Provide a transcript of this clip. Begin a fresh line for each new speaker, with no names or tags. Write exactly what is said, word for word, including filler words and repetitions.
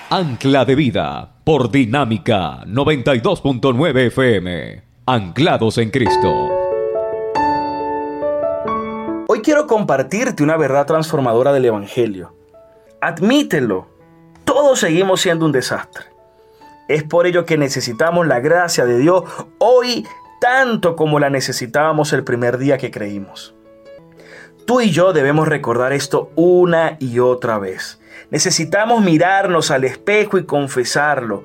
Ancla de Vida, por Dinámica noventa y dos punto nueve F M. Anclados en Cristo.
Hoy quiero compartirte una verdad transformadora del Evangelio. Admítelo, todos seguimos siendo un desastre. Es por ello que necesitamos la gracia de Dios hoy tanto como la necesitábamos el primer día que creímos. Tú y yo debemos recordar esto una y otra vez. Necesitamos mirarnos al espejo y confesarlo.